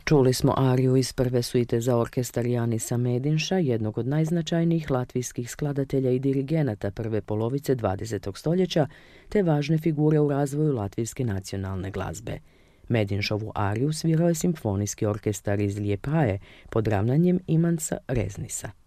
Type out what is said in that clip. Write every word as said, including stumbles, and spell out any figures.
Čuli smo ariju iz prve suite za orkestar Janisa Medinša, jednog od najznačajnijih latvijskih skladatelja i dirigenata prve polovice dvadesetog stoljeća, te važne figure u razvoju latvijske nacionalne glazbe. Medinšovu ariju svirao je simfonijski orkestar iz Lijepaje pod ravnanjem Imansa Reznisa.